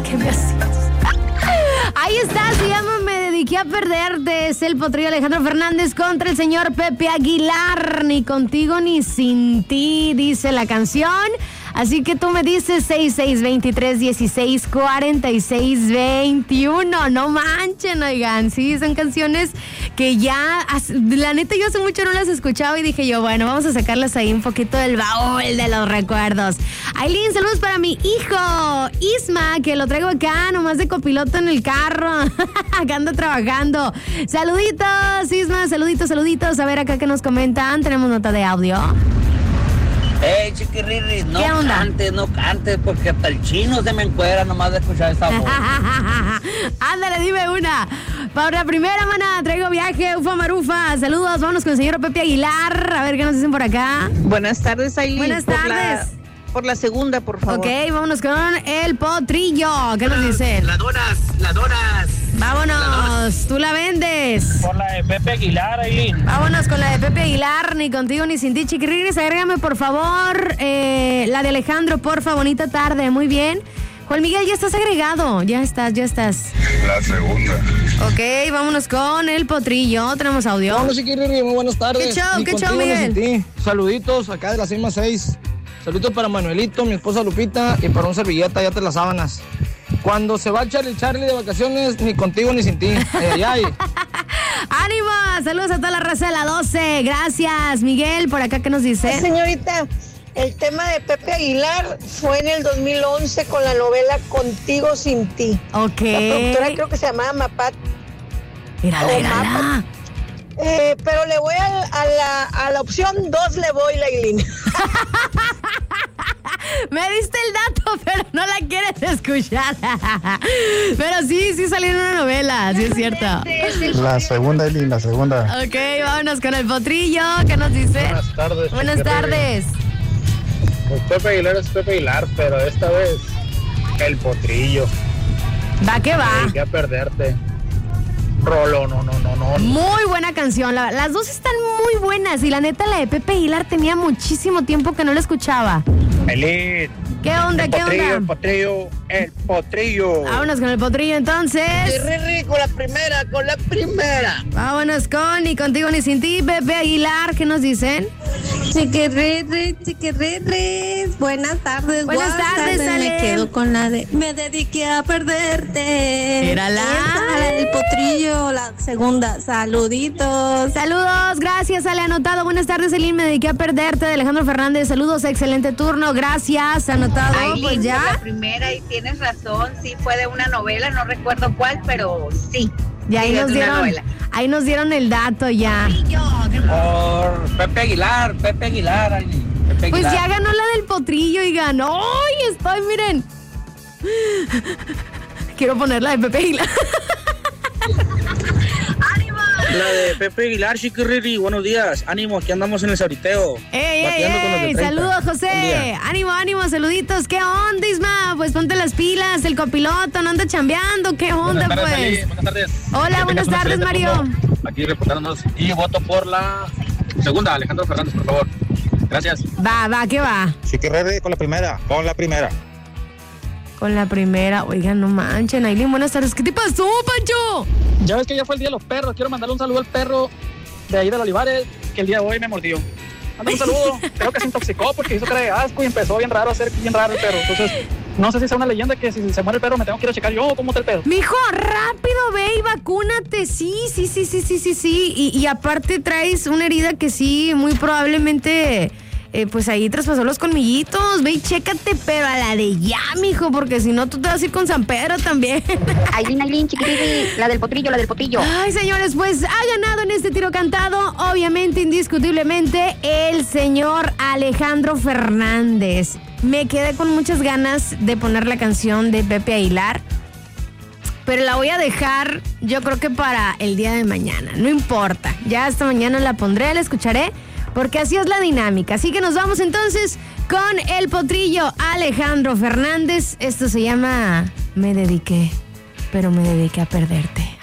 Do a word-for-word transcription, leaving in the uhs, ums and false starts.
¿Qué me hacías? Ahí está, se llama Me dediqué a perderte. Es el Potrillo Alejandro Fernández contra el señor Pepe Aguilar. Ni contigo ni sin ti, dice la canción. Así que tú me dices seis seis dos tres, dieciséis, cuarenta y seis, veintiuno. No manchen, oigan. Sí, son canciones que ya, la neta, yo hace mucho no las escuchaba y dije yo, bueno, vamos a sacarlas ahí un poquito del baúl de los recuerdos. Aileen, saludos para mi hijo Isma, que lo traigo acá nomás de copiloto en el carro. Acá ando trabajando. Saluditos, Isma, saluditos, saluditos. A ver acá que nos comentan. Tenemos nota de audio. Hey, chiquirri, no ¿Qué onda? cantes, no cantes, porque hasta el chino se me encuera nomás de escuchar esta voz. Ándale, dime una. Para la primera, mana, traigo viaje, ufa marufa. Saludos, vámonos con el señor Pepe Aguilar. A ver qué nos dicen por acá. Buenas tardes, Aileen. Buenas por tardes. La, por la segunda, por favor. Ok, vámonos con el Potrillo. ¿Qué nos dicen? Ladoras, ladoras. Vámonos, tú la vendes. Por la de Pepe Aguilar, Aileen. Vámonos con la de Pepe Aguilar, ni contigo ni sin ti, chiquirris. Agrégame, por favor, eh, la de Alejandro, porfa, bonita tarde. Muy bien. Juan Miguel, ya estás agregado. Ya estás, ya estás. La segunda. Ok, vámonos con el Potrillo. Tenemos audio. Hola, chiquirri, muy buenas tardes. ¿Qué show, Ni qué contigo show, ni Miguel? sin ti. Saluditos acá de la seis más seis. Saluditos para Manuelito, mi esposa Lupita y para un servilleta, ya te las sábanas. Cuando se va Charlie Charlie de vacaciones, ni contigo ni sin ti. Ay, ay, ay. ¡Ánimo! Saludos a toda la raza de la doce. Gracias, Miguel. Por acá, ¿qué nos dice? Señorita, el tema de Pepe Aguilar fue en el dos mil once con la novela Contigo sin ti. Ok. La productora creo que se llamaba Mapat. Mírala, o mírala. Mapat. Eh, pero le voy a, a, la, a la opción dos, le voy, Lailín. Me diste el dato, pero no la quieres escuchar. Pero sí, sí salió en una novela, sí es cierto. La segunda, Eli, la segunda. Ok, vámonos con el Potrillo. ¿Qué nos dice? Buenas tardes. Buenas chiquirri. tardes. Pues Pepe Aguilar es Pepe Aguilar, pero esta vez el Potrillo. Va que va. Hay que perderte. Rolo, no, no, no, no. Muy buena canción. La- las dos están muy buenas. Y la neta, la de Pepe Aguilar tenía muchísimo tiempo que no la escuchaba. Aileen. ¿Qué onda, El qué potrillo, el onda? potrillo, el potrillo. Vámonos con el Potrillo entonces. Chiquirri, con la primera, con la primera. Vámonos con Ni contigo ni sin ti, Pepe Aguilar. ¿Qué nos dicen? Chiquirri, chiquirri. Buenas tardes. Buenas tardes, Ale. Me quedo con la de Me dediqué a perderte. Mírala. Esa, la del Potrillo, la segunda. Saluditos. Saludos, gracias, Ale, anotado. Buenas tardes, Elin, me dediqué a perderte, de Alejandro Fernández. Saludos, excelente turno, gracias, anotado. Aileen, Pues fue ya. la primera y tienes razón, sí fue de una novela, no recuerdo cuál, pero sí. Y ahí sí, es nos de una dieron, novela. ahí nos dieron el dato ya. Por Pepe Aguilar, Pepe Aguilar, Aileen. Pepe Pues Aguilar. ya ganó la del Potrillo y ganó. ¡Ay, estoy, miren! Quiero poner la de Pepe Aguilar. La de Pepe Aguilar, chiquirri. Buenos días. Ánimo, aquí andamos en el sabriteo. ¡Ey, ey, Bateando con los de ey! treinta. Saludos, Buen José. día. Ánimo, ánimo, saluditos. ¿Qué onda, Isma? Pues ponte las pilas, el copiloto no anda chambeando. ¿Qué onda, Buenas tardes, pues? Aileen. Buenas tardes. Hola, Que buenas tengas un tardes, excelente Mario. turno. Aquí reportándonos y voto por la segunda, Alejandro Fernández, por favor. Gracias. Va, va, ¿qué va? Chiquirri, con la primera, con la primera. Con la primera. Oigan, no manchen. Aileen, buenas tardes. ¿Qué te pasó, Pancho? Ya ves que ya fue el día de los perros. Quiero mandarle un saludo al perro de ahí de los Olivares, que el día de hoy me mordió. Mándale un saludo. Creo que se intoxicó porque hizo cara de asco y empezó bien raro a ser bien raro el perro. Entonces, no sé si sea una leyenda que si se muere el perro me tengo que ir a checar yo o cómo está el pedo. Mijo, rápido, ve y vacúnate. Sí, sí, sí, sí, sí, sí, sí. Y, y aparte traes una herida que sí, muy probablemente, eh, pues ahí traspasó los colmillitos. Ve y chécate, pero a la de ya, mijo, porque si no tú te vas a ir con San Pedro también. Aileen, Aileen, chiquitiri, la del Potrillo, la del Potrillo. Ay, señores, pues ha ganado en este tiro cantado, obviamente, indiscutiblemente, el señor Alejandro Fernández. Me quedé con muchas ganas de poner la canción de Pepe Aguilar, pero la voy a dejar, yo creo que para el día de mañana. No importa, ya hasta mañana la pondré, la escucharé, porque así es la dinámica. Así que nos vamos entonces con el Potrillo Alejandro Fernández. Esto se llama Me dediqué, pero me dediqué a perderte.